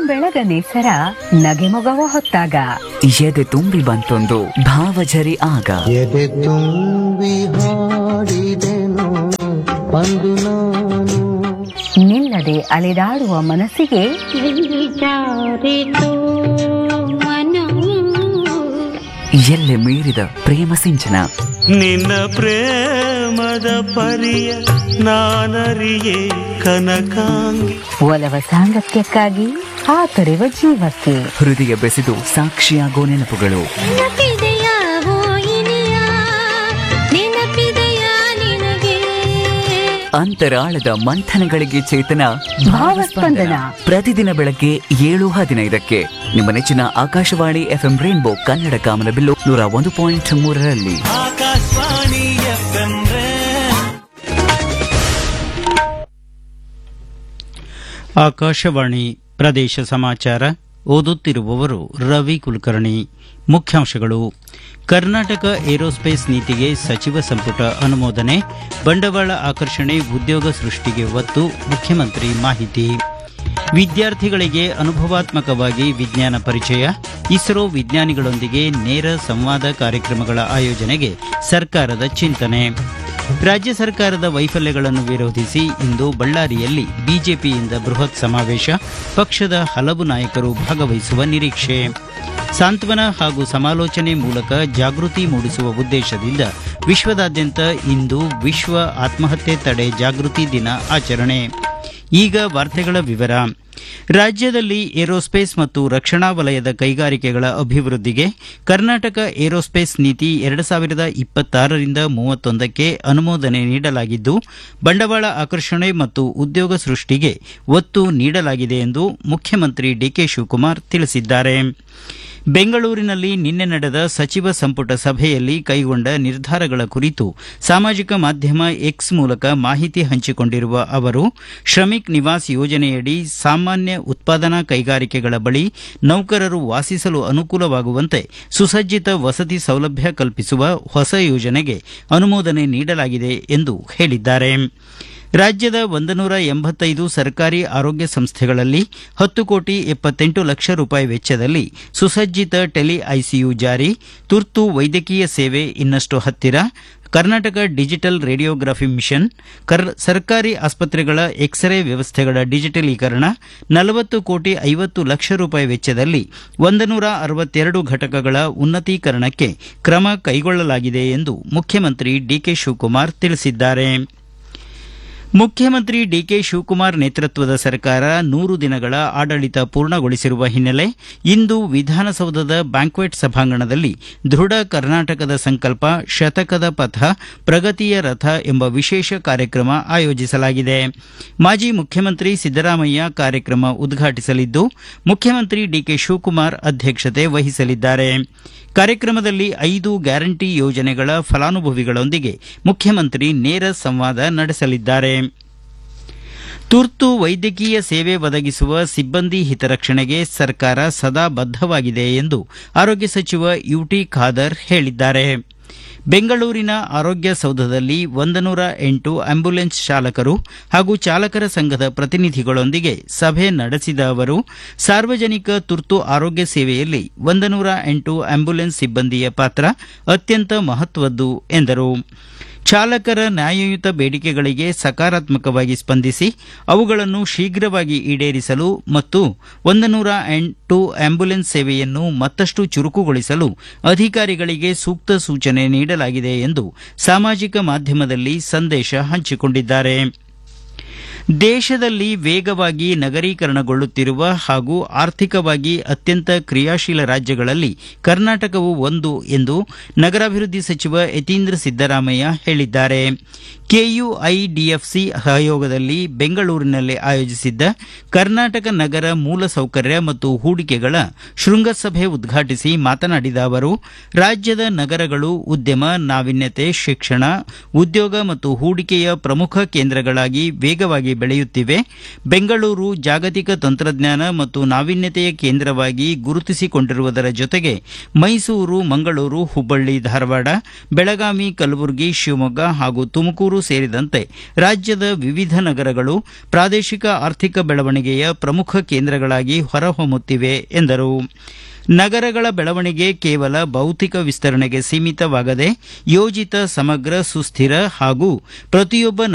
ಬೆಳಗನೆ ಸರ ನಗೆಮೊಗವ ಹೊತ್ತಾಗ ಎದೆ ತುಂಬಿ ಬಂತೊಂದು ಭಾವಜರಿ ಆಗ ಎದೆ ತುಂಬಿ ಹಾಡಿದೆನು ಅಂದು ನಾನು ನಿಲ್ಲದೆ ಅಲೆದಾಡುವ ಮನಸ್ಸಿಗೆ ಎಲ್ಲೆ ಮೀರಿದ ಪ್ರೇಮ ಸಿಂಚನ. ನಿನ್ನ ಪ್ರೇಮದ ಪರಿಯ ನಾನರಿಯೇ ಕನಕಾಂಗಿ. ಒಲವ ಸಾಂಗತ್ಯಕ್ಕಾಗಿ ಆತರೆವ ಜೀವಕ್ಕೆ ಹೃದಯ ಬೆಸೆದು ಸಾಕ್ಷಿಯಾಗೋ ನೆನಪುಗಳು. ಅಂತರಾಳದ ಮಂಥನಗಳಿಗೆ ಚೇತನ ಭಾವಸ್ಪಂದನ. ಪ್ರತಿದಿನ ಬೆಳಗ್ಗೆ 7:15 ನಿಮ್ಮ ನೆಚ್ಚಿನ ಆಕಾಶವಾಣಿ FM ರೇನ್ಬೋ ಕನ್ನಡ ಕಾಮನಬಿಲ್ಲು 101.3. ಆಕಾಶವಾಣಿ FM. ಆಕಾಶವಾಣಿ ಪ್ರದೇಶ ಸಮಾಚಾರ ಓದುತ್ತಿರುವವರು ರವಿ ಕುಲಕರ್ಣಿ. ಮುಖ್ಯಾಂಶಗಳು: ಕರ್ನಾಟಕ ಏರೋಸ್ಪೇಸ್ ನೀತಿಗೆ ಸಚಿವ ಸಂಪುಟ ಅನುಮೋದನೆ, ಬಂಡವಾಳ ಆಕರ್ಷಣೆ, ಉದ್ಯೋಗ ಸೃಷ್ಟಿಗೆ ಒತ್ತು, ಮುಖ್ಯಮಂತ್ರಿ ಮಾಹಿತಿ. ವಿದ್ಯಾರ್ಥಿಗಳಿಗೆ ಅನುಭವಾತ್ಮಕವಾಗಿ ವಿಜ್ಞಾನ ಪರಿಚಯ, ಇಸ್ರೋ ವಿಜ್ಞಾನಿಗಳೊಂದಿಗೆ ನೇರ ಸಂವಾದ ಕಾರ್ಯಕ್ರಮಗಳ ಆಯೋಜನೆಗೆ ಸರ್ಕಾರದ ಚಿಂತನೆ. ರಾಜ್ಯ ಸರ್ಕಾರದ ವೈಫಲ್ಯಗಳನ್ನು ವಿರೋಧಿಸಿ ಇಂದು ಬಳ್ಳಾರಿಯಲ್ಲಿ ಬಿಜೆಪಿಯಿಂದ ಬೃಹತ್ ಸಮಾವೇಶ, ಪಕ್ಷದ ಹಲವು ನಾಯಕರು ಭಾಗವಹಿಸುವ ನಿರೀಕ್ಷೆ. ಸಾಂತ್ವನ ಹಾಗೂ ಸಮಾಲೋಚನೆ ಮೂಲಕ ಜಾಗೃತಿ ಮೂಡಿಸುವ ಉದ್ದೇಶದಿಂದ ವಿಶ್ವದಾದ್ಯಂತ ಇಂದು ವಿಶ್ವ ಆತ್ಮಹತ್ಯೆ ತಡೆ ಜಾಗೃತಿ ದಿನ ಆಚರಣೆ. ಈಗ ವಾರ್ತೆಗಳ ವಿವರ. ರಾಜ್ಯದಲ್ಲಿ ಏರೋಸ್ಪೇಸ್ ಮತ್ತು ರಕ್ಷಣಾ ವಲಯದ ಕೈಗಾರಿಕೆಗಳ ಅಭಿವೃದ್ಧಿಗೆ ಕರ್ನಾಟಕ ಏರೋಸ್ಪೇಸ್ ನೀತಿ 2026ರಿಂದ 31ಕ್ಕೆ ಅನುಮೋದನೆ ನೀಡಲಾಗಿದ್ದು, ಬಂಡವಾಳ ಆಕರ್ಷಣೆ ಮತ್ತು ಉದ್ಯೋಗ ಸೃಷ್ಟಿಗೆ ಒತ್ತು ನೀಡಲಾಗಿದೆ ಎಂದು ಮುಖ್ಯಮಂತ್ರಿ ಡಿಕೆ ಶಿವಕುಮಾರ್ ತಿಳಿಸಿದ್ದಾರೆ. ಬೆಂಗಳೂರಿನಲ್ಲಿ ನಿನ್ನೆ ನಡೆದ ಸಚಿವ ಸಂಪುಟ ಸಭೆಯಲ್ಲಿ ಕೈಗೊಂಡ ನಿರ್ಧಾರಗಳ ಕುರಿತು ಸಾಮಾಜಿಕ ಮಾಧ್ಯಮ ಎಕ್ಸ್ ಮೂಲಕ ಮಾಹಿತಿ ಹಂಚಿಕೊಂಡಿರುವ ಅವರು, ಶ್ರಮಿಕ್ ನಿವಾಸ್ ಯೋಜನೆಯಡಿ ಸಾಮಾನ್ಯ ಉತ್ಪಾದನಾ ಕೈಗಾರಿಕೆಗಳ ಬಳಿ ನೌಕರರು ವಾಸಿಸಲು ಅನುಕೂಲವಾಗುವಂತೆ ಸುಸಜ್ಜಿತ ವಸತಿ ಸೌಲಭ್ಯ ಕಲ್ಪಿಸುವ ಹೊಸ ಯೋಜನೆಗೆ ಅನುಮೋದನೆ ನೀಡಲಾಗಿದೆ ಎಂದು ಹೇಳಿದ್ದಾರೆ. ರಾಜ್ಯದ 185 ಸರ್ಕಾರಿ ಆರೋಗ್ಯ ಸಂಸ್ಥೆಗಳಲ್ಲಿ 10 ಕೋಟಿ 78 ಲಕ್ಷ ರೂಪಾಯಿ ವೆಚ್ಚದಲ್ಲಿ ಸುಸಜ್ಜಿತ ಟೆಲಿ ಐಸಿಯು ಜಾರಿ, ತುರ್ತು ವೈದ್ಯಕೀಯ ಸೇವೆ ಇನ್ನಷ್ಟು ಹತ್ತಿರ, ಕರ್ನಾಟಕ ಡಿಜಿಟಲ್ ರೇಡಿಯೋಗ್ರಫಿ ಮಿಷನ್, ಸರ್ಕಾರಿ ಆಸ್ಪತ್ರೆಗಳ ಎಕ್ಸ್ರೇ ವ್ಯವಸ್ಥೆಗಳ ಡಿಜಿಟಲೀಕರಣ, 40 ಕೋಟಿ 50 ಲಕ್ಷ ರೂಪಾಯಿ ವೆಚ್ಚದಲ್ಲಿ 162 ಘಟಕಗಳ ಉನ್ನತೀಕರಣಕ್ಕೆ ಕ್ರಮ ಕೈಗೊಳ್ಳಲಾಗಿದೆ ಎಂದು ಮುಖ್ಯಮಂತ್ರಿ ಡಿಕೆ ಶಿವಕುಮಾರ್ ತಿಳಿಸಿದ್ದಾರೆ. ಮುಖ್ಯಮಂತ್ರಿ ಡಿಕೆ ಶಿವಕುಮಾರ್ ನೇತೃತ್ವದ ಸರ್ಕಾರ 100 ದಿನಗಳ ಆಡಳಿತ ಪೂರ್ಣಗೊಳಿಸಿರುವ ಹಿನ್ನೆಲೆ ಇಂದು ವಿಧಾನಸೌಧದ ಬ್ಯಾಂಕ್ವೆಟ್ ಸಭಾಂಗಣದಲ್ಲಿ ದೃಢ ಕರ್ನಾಟಕದ ಸಂಕಲ್ಪ, ಶತಕದ ಪಥ, ಪ್ರಗತಿಯ ರಥ ಎಂಬ ವಿಶೇಷ ಕಾರ್ಯಕ್ರಮ ಆಯೋಜಿಸಲಾಗಿದೆ. ಮಾಜಿ ಮುಖ್ಯಮಂತ್ರಿ ಸಿದ್ದರಾಮಯ್ಯ ಕಾರ್ಯಕ್ರಮ ಉದ್ಘಾಟಿಸಲಿದ್ದು, ಮುಖ್ಯಮಂತ್ರಿ ಡಿಕೆ ಶಿವಕುಮಾರ್ ಅಧ್ಯಕ್ಷತೆ ವಹಿಸಲಿದ್ದಾರೆ. ಕಾರ್ಯಕ್ರಮದಲ್ಲಿ 5 ಗ್ಯಾರಂಟಿ ಯೋಜನೆಗಳ ಫಲಾನುಭವಿಗಳೊಂದಿಗೆ ಮುಖ್ಯಮಂತ್ರಿ ನೇರ ಸಂವಾದ ನಡೆಸಲಿದ್ದಾರೆ. ತುರ್ತು ವೈದ್ಯಕೀಯ ಸೇವೆ ಒದಗಿಸುವ ಸಿಬ್ಬಂದಿ ಹಿತರಕ್ಷಣೆಗೆ ಸರ್ಕಾರ ಸದಾ ಬದ್ಧವಾಗಿದೆ ಎಂದು ಆರೋಗ್ಯ ಸಚಿವ ಯುಟಿ ಖಾದರ್ ಹೇಳಿದ್ದಾರೆ. ಬೆಂಗಳೂರಿನ ಆರೋಗ್ಯ ಸೌಧದಲ್ಲಿ 108 ಆಂಬ್ಯುಲೆನ್ಸ್ ಚಾಲಕರು ಹಾಗೂ ಚಾಲಕರ ಸಂಘದ ಪ್ರತಿನಿಧಿಗಳೊಂದಿಗೆ ಸಭೆ ನಡೆಸಿದ ಅವರು, ಸಾರ್ವಜನಿಕ ತುರ್ತು ಆರೋಗ್ಯ ಸೇವೆಯಲ್ಲಿ 108 ಆಂಬ್ಯುಲೆನ್ಸ್ ಸಿಬ್ಬಂದಿಯ ಪಾತ್ರ ಅತ್ಯಂತ ಮಹತ್ವದ್ದು ಎಂದರು. ಚಾಲಕರ ನ್ಯಾಯಯುತ ಬೇಡಿಕೆಗಳಿಗೆ ಸಕಾರಾತ್ಮಕವಾಗಿ ಸ್ಪಂದಿಸಿ ಅವುಗಳನ್ನು ಶೀಘ್ರವಾಗಿ ಈಡೇರಿಸಲು ಮತ್ತು 108 ಆಂಬ್ಯುಲೆನ್ಸ್ ಸೇವೆಯನ್ನು ಮತ್ತಷ್ಟು ಚುರುಕುಗೊಳಿಸಲು ಅಧಿಕಾರಿಗಳಿಗೆ ಸೂಕ್ತ ಸೂಚನೆ ನೀಡಲಾಗಿದೆ ಎಂದು ಸಾಮಾಜಿಕ ಮಾಧ್ಯಮದಲ್ಲಿ ಸಂದೇಶ ಹಂಚಿಕೊಂಡಿದ್ದಾರೆ. ದೇಶದಲ್ಲಿ ವೇಗವಾಗಿ ನಗರೀಕರಣಗೊಳ್ಳುತ್ತಿರುವ ಹಾಗೂ ಆರ್ಥಿಕವಾಗಿ ಅತ್ಯಂತ ಕ್ರಿಯಾಶೀಲ ರಾಜ್ಯಗಳಲ್ಲಿ ಕರ್ನಾಟಕವು ಒಂದು ಎಂದು ನಗರಾಭಿವೃದ್ಧಿ ಸಚಿವ ಯತೀಂದ್ರ ಸಿದ್ದರಾಮಯ್ಯ ಹೇಳಿದ್ದಾರೆ. ಕೆಯುಐಡಿಎಫ್ಸಿ ಸಹಯೋಗದಲ್ಲಿ ಬೆಂಗಳೂರಿನಲ್ಲಿ ಆಯೋಜಿಸಿದ್ದ ಕರ್ನಾಟಕ ನಗರ ಮೂಲಸೌಕರ್ಯ ಮತ್ತು ಹೂಡಿಕೆಗಳ ಶೃಂಗಸಭೆ ಉದ್ಘಾಟಿಸಿ ಮಾತನಾಡಿದ ಅವರು, ರಾಜ್ಯದ ನಗರಗಳು ಉದ್ಯಮ, ನಾವೀನ್ಯತೆ, ಶಿಕ್ಷಣ, ಉದ್ಯೋಗ ಮತ್ತು ಹೂಡಿಕೆಯ ಪ್ರಮುಖ ಕೇಂದ್ರಗಳಾಗಿ ವೇಗವಾಗಿ ಬೆಳೆಯುತ್ತಿವೆ. ಬೆಂಗಳೂರು ಜಾಗತಿಕ ತಂತ್ರಜ್ಞಾನ ಮತ್ತು ನಾವೀನ್ಯತೆಯ ಕೇಂದ್ರವಾಗಿ ಗುರುತಿಸಿಕೊಂಡಿರುವುದರ ಜೊತೆಗೆ ಮೈಸೂರು, ಮಂಗಳೂರು, ಹುಬ್ಬಳ್ಳಿ, ಧಾರವಾಡ, ಬೆಳಗಾವಿ, ಕಲಬುರಗಿ, ಶಿವಮೊಗ್ಗ ಹಾಗೂ ತುಮಕೂರು ಬೆಂಗಳೂರು ಸೇರಿದಂತೆ ರಾಜ್ಯದ ವಿವಿಧ ನಗರಗಳು ಪ್ರಾದೇಶಿಕ ಆರ್ಥಿಕ ಬೆಳವಣಿಗೆಯ ಪ್ರಮುಖ ಕೇಂದ್ರಗಳಾಗಿ ಹೊರಹೊಮ್ಮುತ್ತಿವೆ ಎಂದರು. ನಗರಗಳ ಬೆಳವಣಿಗೆ ಕೇವಲ ಭೌತಿಕ ವಿಸ್ತರಣೆಗೆ ಸೀಮಿತವಾಗದೆ ಯೋಜಿತ, ಸಮಗ್ರ, ಸುಸ್ಥಿರ ಹಾಗೂ ಪ್ರತಿಯೊಬ್ಬ